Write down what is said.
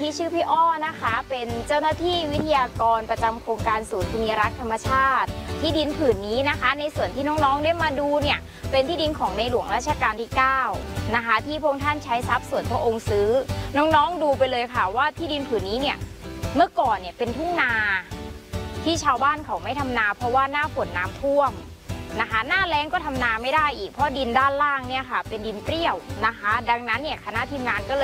พี่ชื่อพี่อ้อนะคะเป็นเจ้าหน้าที่วิทยากรประจำโครงการศูนย์ภูมิรักษ์ธรรมชาติที่ดินผืนนี้นะคะในส่วนที่น้องๆได้มาดูเนี่ยเป็นที่ดินของในหลวงรัชกาลที่9นะคะที่พระองค์ท่านใช้ทรัพย์ส่วนพระองค์ซื้อน้องๆดูไปเลยค่ะว่าที่ดินผืนนี้เนี่ยเมื่อก่อนเนี่ยเป็นทุ่งนาที่ชาวบ้านเขาไม่ทำนาเพราะว่าหน้าฝนน้ำท่วมนะคะหน้าแล้งก็ทำนาไม่ได้อีกเพราะดินด้านล่างเนี่ยค่ะเป็นดินเปรี้ยวนะคะดังนั้นเนี่ยคณะทีมงานก็เลย